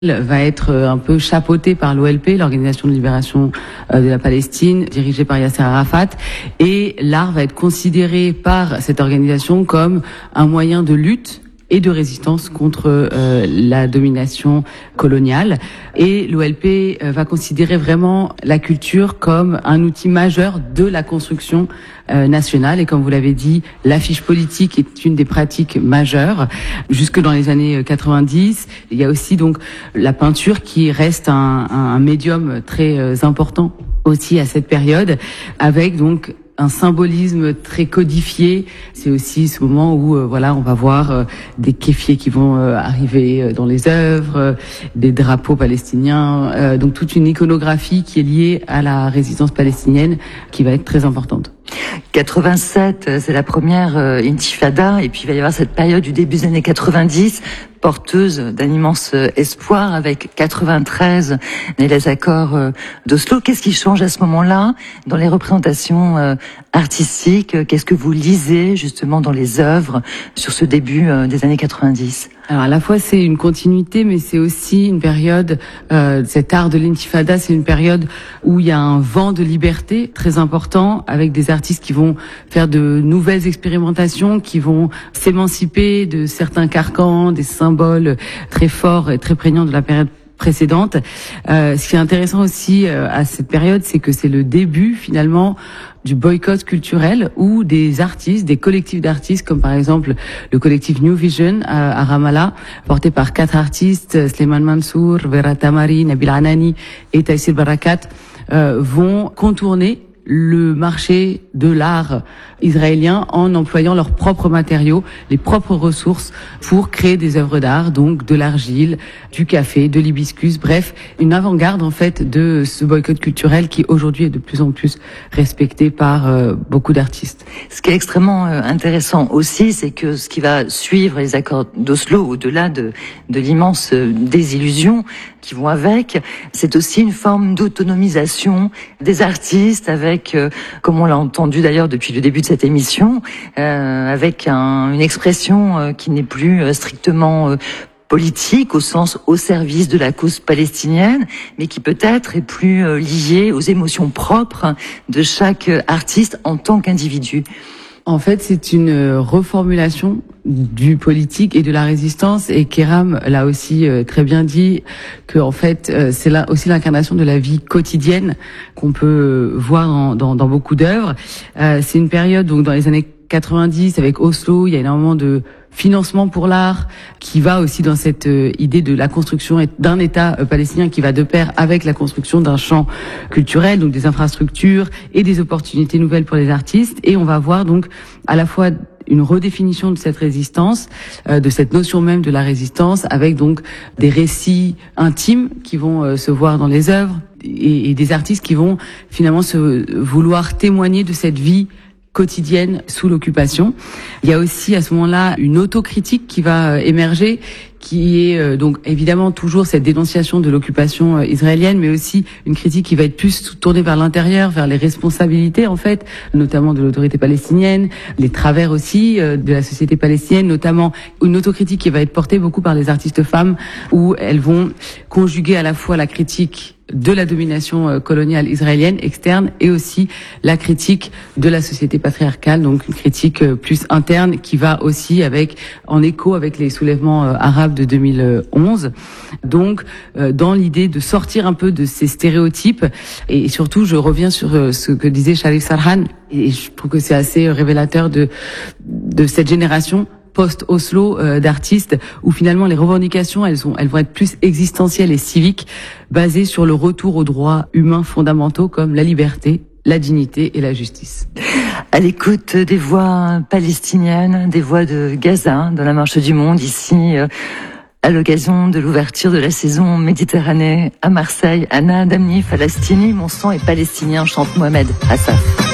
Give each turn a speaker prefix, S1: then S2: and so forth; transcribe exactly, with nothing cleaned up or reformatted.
S1: va être un peu chapeauté par l'O L P, l'Organisation de libération de la Palestine, dirigée par Yasser Arafat, et l'art va être considéré par cette organisation comme un moyen de lutte et de résistance contre euh, la domination coloniale. Et l'O L P euh, va considérer vraiment la culture comme un outil majeur de la construction euh, nationale. Et comme vous l'avez dit, l'affiche politique est une des pratiques majeures. Jusque dans les années quatre-vingt-dix, il y a aussi donc la peinture qui reste un, un médium très euh, important aussi à cette période, avec donc un symbolisme très codifié. C'est aussi ce moment où euh, voilà, on va voir euh, des kéfiers qui vont euh, arriver euh, dans les œuvres, euh, des drapeaux palestiniens, euh, donc toute une iconographie qui est liée à la résistance palestinienne qui va être très importante.
S2: quatre-vingt-sept, c'est la première euh, intifada, et puis il va y avoir cette période du début des années quatre-vingt-dix, porteuse d'un immense espoir, avec quatre-vingt-treize et les accords euh, d'Oslo. Qu'est-ce qui change à ce moment-là dans les représentations euh, artistiques? Qu'est-ce que vous lisez justement dans les œuvres sur ce début euh, des années quatre-vingt-dix?
S1: Alors à la fois c'est une continuité, mais c'est aussi une période, euh, cet art de l'intifada, c'est une période où il y a un vent de liberté très important, avec des artistes qui vont faire de nouvelles expérimentations, qui vont s'émanciper de certains carcans, des symboles très forts et très prégnants de la période précédente. Euh, ce qui est intéressant aussi euh, à cette période, c'est que c'est le début finalement du boycott culturel, où des artistes, des collectifs d'artistes, comme par exemple le collectif New Vision à, à Ramallah, porté par quatre artistes, Sleiman Mansour, Vera Tamari, Nabil Anani et Taïsir Barakat, euh, vont contourner le marché de l'art israélien en employant leurs propres matériaux, les propres ressources pour créer des œuvres d'art, donc de l'argile, du café, de l'hibiscus, bref, une avant-garde en fait de ce boycott culturel qui aujourd'hui est de plus en plus respecté par euh, beaucoup d'artistes.
S2: Ce qui est extrêmement euh, intéressant aussi, c'est que ce qui va suivre les accords d'Oslo, au-delà de, de l'immense euh, désillusion qui vont avec, c'est aussi une forme d'autonomisation des artistes, avec, euh, comme on l'a entendu d'ailleurs depuis le début de cette émission, euh, avec un, une expression euh, qui n'est plus euh, strictement euh, politique, au sens au service de la cause palestinienne, mais qui peut-être est plus euh, liée aux émotions propres de chaque artiste en tant qu'individu.
S1: En fait, c'est une reformulation du politique et de la résistance, et Kéram l'a aussi euh, très bien dit, que en fait euh, c'est là aussi l'incarnation de la vie quotidienne qu'on peut voir dans, dans, dans beaucoup d'œuvres. Euh, c'est une période donc dans les années quatre-vingt-dix avec Oslo, il y a énormément de financement pour l'art qui va aussi dans cette euh, idée de la construction d'un État euh, palestinien qui va de pair avec la construction d'un champ culturel, donc des infrastructures et des opportunités nouvelles pour les artistes. Et on va voir donc à la fois une redéfinition de cette résistance, euh, de cette notion même de la résistance, avec donc des récits intimes qui vont euh, se voir dans les œuvres, et, et des artistes qui vont finalement se vouloir témoigner de cette vie quotidienne sous l'occupation. Il y a aussi à ce moment-là une autocritique qui va émerger, qui est euh, donc évidemment toujours cette dénonciation de l'occupation euh, israélienne, mais aussi une critique qui va être plus tournée vers l'intérieur, vers les responsabilités en fait, notamment de l'autorité palestinienne, les travers aussi euh, de la société palestinienne, notamment une autocritique qui va être portée beaucoup par les artistes femmes, où elles vont conjuguer à la fois la critique de la domination coloniale israélienne externe et aussi la critique de la société patriarcale, donc une critique plus interne qui va aussi avec en écho avec les soulèvements arabes de deux mille onze. Donc dans l'idée de sortir un peu de ces stéréotypes, et surtout je reviens sur ce que disait Sharif Sarhan, et je trouve que c'est assez révélateur de de cette génération post-Oslo euh, d'artistes, où finalement les revendications elles sont elles vont être plus existentielles et civiques, basées sur le retour aux droits humains fondamentaux comme la liberté, la dignité et la justice.
S2: À l'écoute des voix palestiniennes, des voix de Gaza dans la Marche du Monde, ici euh, à l'occasion de l'ouverture de la saison Méditerranée à Marseille. Anna Damni Falastini, mon sang est palestinien, chante Mohamed Hassaf.